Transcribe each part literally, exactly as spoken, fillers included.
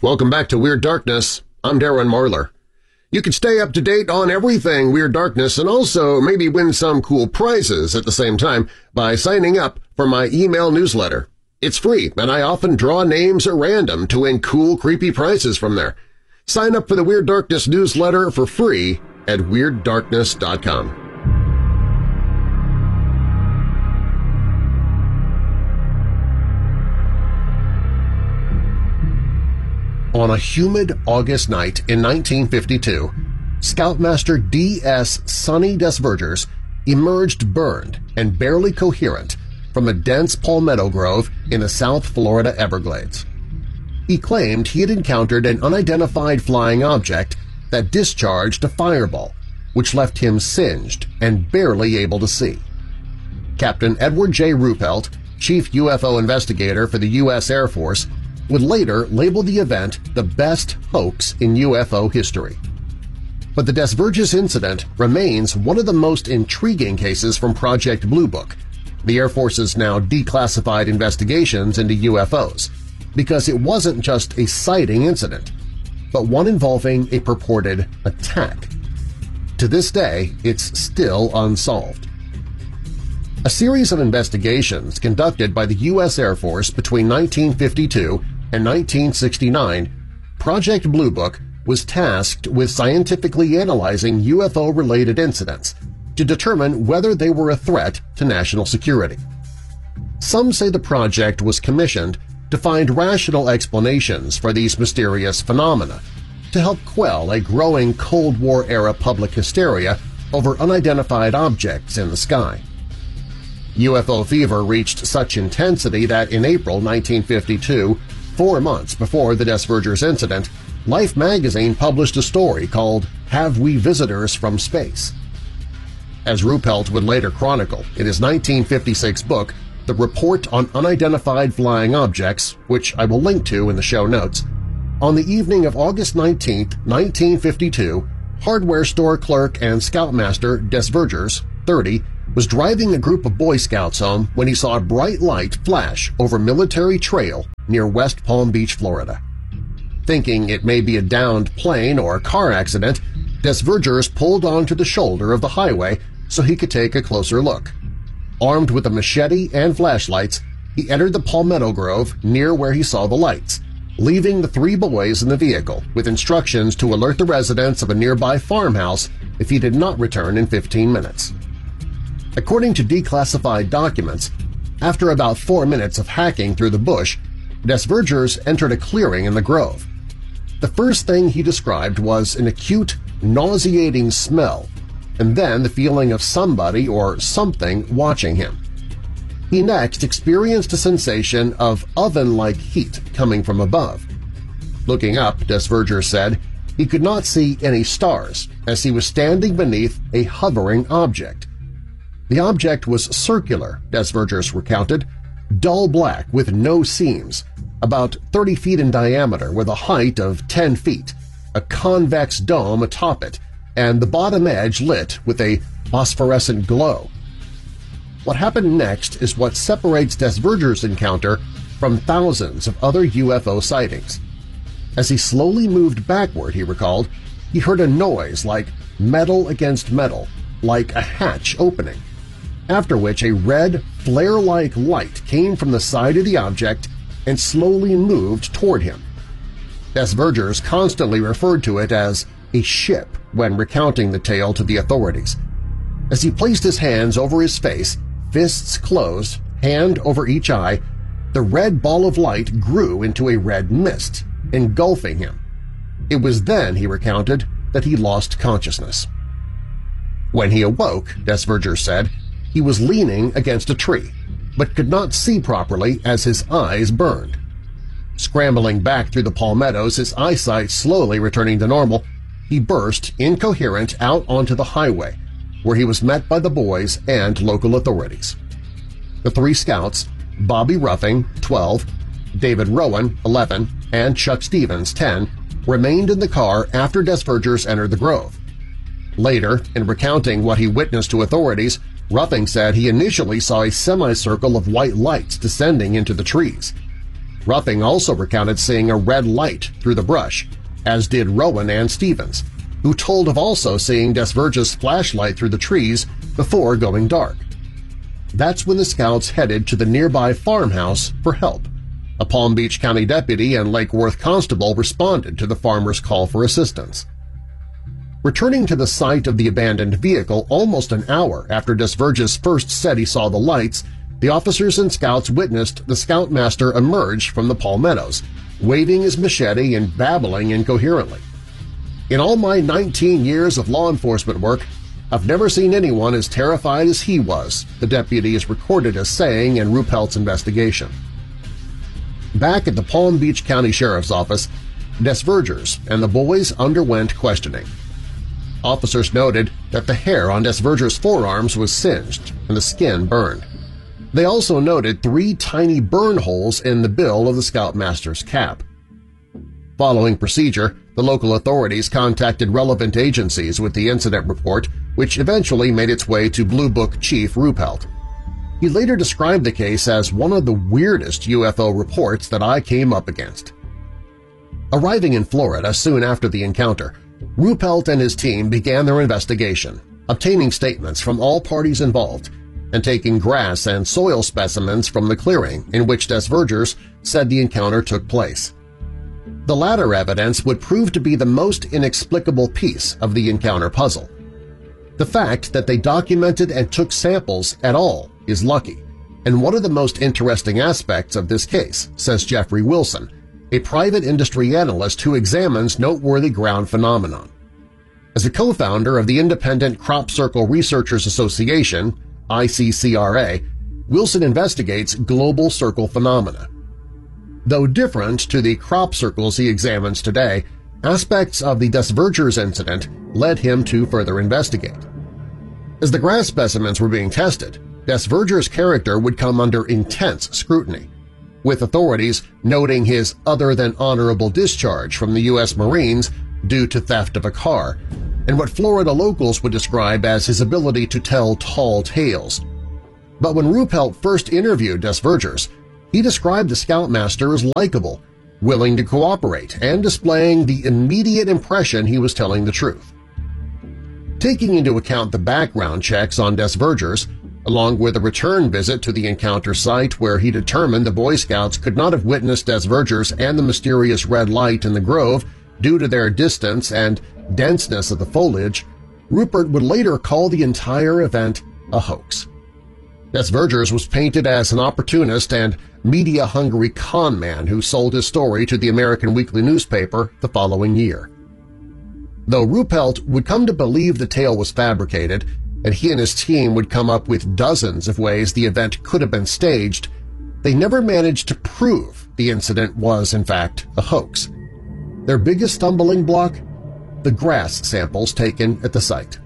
Welcome back to Weird Darkness. I'm Darren Marlar. You can stay up to date on everything Weird Darkness and also maybe win some cool prizes at the same time by signing up for my email newsletter. It's free, and I often draw names at random to win cool, creepy prizes from there. Sign up for the Weird Darkness newsletter for free at weird darkness dot com. On a humid August night in nineteen fifty-two, Scoutmaster D S Sonny Desvergers emerged burned and barely coherent from a dense palmetto grove in the South Florida Everglades. He claimed he had encountered an unidentified flying object that discharged a fireball, which left him singed and barely able to see. Captain Edward J. Ruppelt, chief U F O investigator for the U S Air Force, would later label the event the best hoax in U F O history. But the Desvergers incident remains one of the most intriguing cases from Project Blue Book, the Air Force's now declassified investigations into U F Os, because it wasn't just a sighting incident, but one involving a purported attack. To this day, it's still unsolved. A series of investigations conducted by the U S Air Force between nineteen fifty-two and nineteen sixty-nine, Project Blue Book was tasked with scientifically analyzing U F O-related incidents to determine whether they were a threat to national security. Some say the project was commissioned to find rational explanations for these mysterious phenomena to help quell a growing Cold War-era public hysteria over unidentified objects in the sky. U F O fever reached such intensity that in April nineteen fifty-two, four months before the Desvergers incident, Life magazine published a story called Have We Visitors from Space? As Ruppelt would later chronicle in his nineteen fifty-six book, The Report on Unidentified Flying Objects, which I will link to in the show notes, on the evening of August nineteenth, nineteen fifty-two, hardware store clerk and scoutmaster Desvergers, thirty, was driving a group of Boy Scouts home when he saw a bright light flash over Military Trail near West Palm Beach, Florida. Thinking it may be a downed plane or a car accident, Desvergers pulled onto the shoulder of the highway so he could take a closer look. Armed with a machete and flashlights, he entered the palmetto grove near where he saw the lights, leaving the three boys in the vehicle with instructions to alert the residents of a nearby farmhouse if he did not return in fifteen minutes. According to declassified documents, after about four minutes of hacking through the bush, Desvergers entered a clearing in the grove. The first thing he described was an acute, nauseating smell, and then the feeling of somebody or something watching him. He next experienced a sensation of oven-like heat coming from above. Looking up, Desvergers said, he could not see any stars as he was standing beneath a hovering object. The object was circular, Desvergers recounted, dull black with no seams, about thirty feet in diameter with a height of ten feet, a convex dome atop it, and the bottom edge lit with a phosphorescent glow. What happened next is what separates Desvergers' encounter from thousands of other U F O sightings. As he slowly moved backward, he recalled, he heard a noise like metal against metal, like a hatch opening, after which a red, flare-like light came from the side of the object and slowly moved toward him. Desvergers constantly referred to it as a ship when recounting the tale to the authorities. As he placed his hands over his face, fists closed, hand over each eye, the red ball of light grew into a red mist, engulfing him. It was then, he recounted, that he lost consciousness. When he awoke, Desvergers said, he was leaning against a tree, but could not see properly as his eyes burned. Scrambling back through the palmettos, his eyesight slowly returning to normal, he burst, incoherent, out onto the highway, where he was met by the boys and local authorities. The three scouts, Bobby Ruffing, twelve, David Rowan, eleven, and Chuck Stevens, ten, remained in the car after Desvergers entered the grove. Later, in recounting what he witnessed to authorities, Ruffing said he initially saw a semicircle of white lights descending into the trees. Ruffing also recounted seeing a red light through the brush, as did Rowan and Stevens, who told of also seeing Desverge's flashlight through the trees before going dark. That's when the scouts headed to the nearby farmhouse for help. A Palm Beach County deputy and Lake Worth constable responded to the farmer's call for assistance. Returning to the site of the abandoned vehicle almost an hour after Desverges first said he saw the lights, the officers and scouts witnessed the scoutmaster emerge from the palmettos, waving his machete and babbling incoherently. "In all my nineteen years of law enforcement work, I've never seen anyone as terrified as he was," the deputy is recorded as saying in Ruppelt's investigation. Back at the Palm Beach County Sheriff's Office, Desvergers and the boys underwent questioning. Officers noted that the hair on Desverger's forearms was singed and the skin burned. They also noted three tiny burn holes in the bill of the Scoutmaster's cap. Following procedure, the local authorities contacted relevant agencies with the incident report, which eventually made its way to Blue Book Chief Ruppelt. He later described the case as one of the weirdest U F O reports that I came up against. Arriving in Florida soon after the encounter, Ruppelt and his team began their investigation, obtaining statements from all parties involved and taking grass and soil specimens from the clearing in which Desvergers said the encounter took place. The latter evidence would prove to be the most inexplicable piece of the encounter puzzle. The fact that they documented and took samples at all is lucky, and one of the most interesting aspects of this case, says Jeffrey Wilson, a private industry analyst who examines noteworthy ground phenomenon. As a co-founder of the Independent Crop Circle Researchers Association, I C C R A, Wilson investigates global circle phenomena. Though different to the crop circles he examines today, aspects of the Desvergers incident led him to further investigate. As the grass specimens were being tested, Desverger's character would come under intense scrutiny, with authorities noting his other-than-honorable discharge from the U S Marines due to theft of a car, and what Florida locals would describe as his ability to tell tall tales. But when Ruppelt first interviewed Desvergers, he described the Scoutmaster as likable, willing to cooperate, and displaying the immediate impression he was telling the truth. Taking into account the background checks on Desvergers, along with a return visit to the encounter site where he determined the Boy Scouts could not have witnessed Desvergers and the mysterious red light in the grove due to their distance and denseness of the foliage, Ruppelt would later call the entire event a hoax. Desvergers was painted as an opportunist and media-hungry con man who sold his story to the American Weekly newspaper the following year. Though Ruppelt would come to believe the tale was fabricated, and he and his team would come up with dozens of ways the event could have been staged, they never managed to prove the incident was, in fact, a hoax. Their biggest stumbling block? The grass samples taken at the site.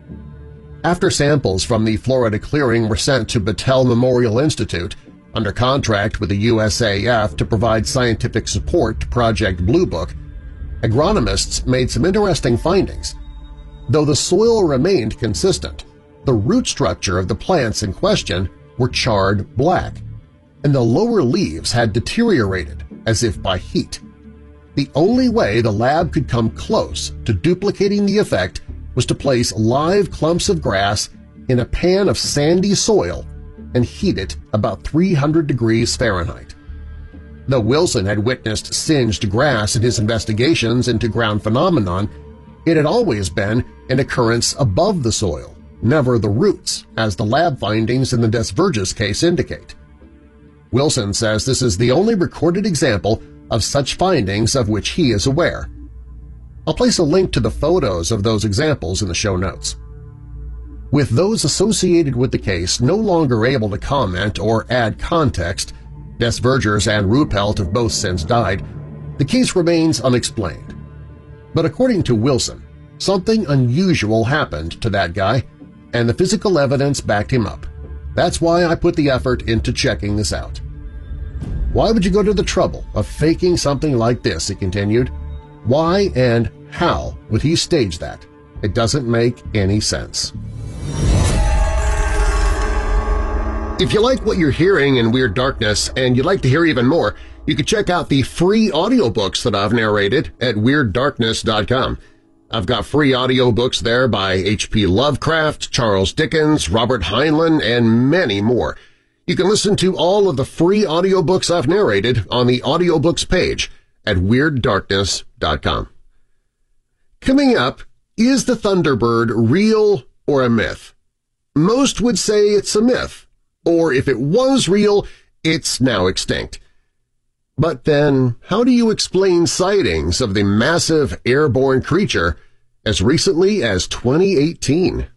After samples from the Florida clearing were sent to Battelle Memorial Institute, under contract with the U S A F to provide scientific support to Project Blue Book, agronomists made some interesting findings. Though the soil remained consistent, the root structure of the plants in question were charred black, and the lower leaves had deteriorated as if by heat. The only way the lab could come close to duplicating the effect was to place live clumps of grass in a pan of sandy soil and heat it about three hundred degrees Fahrenheit. Though Wilson had witnessed singed grass in his investigations into ground phenomenon, it had always been an occurrence above the soil, never the roots, as the lab findings in the Desverges case indicate. Wilson says this is the only recorded example of such findings of which he is aware. I'll place a link to the photos of those examples in the show notes. With those associated with the case no longer able to comment or add context, Desvergers and Ruppelt have both since died, the case remains unexplained. But according to Wilson, something unusual happened to that guy, and the physical evidence backed him up. That's why I put the effort into checking this out. Why would you go to the trouble of faking something like this, he continued. Why and how would he stage that? It doesn't make any sense. If you like what you're hearing in Weird Darkness and you'd like to hear even more, You can check out the free audiobooks that I've narrated at Weird Darkness dot com. I've got free audiobooks there by H P Lovecraft, Charles Dickens, Robert Heinlein, and many more. You can listen to all of the free audiobooks I've narrated on the audiobooks page at Weird Darkness dot com. Coming up, is the Thunderbird real or a myth? Most would say it's a myth, or if it was real, it's now extinct. But then, how do you explain sightings of the massive airborne creature as recently as twenty eighteen?